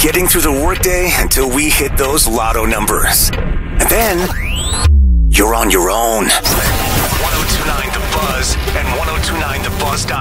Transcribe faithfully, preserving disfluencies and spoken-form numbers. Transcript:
getting through the workday until we hit those lotto numbers. And then, you're on your own. ten two nine The Buzz and ten two nine the buzz dot com.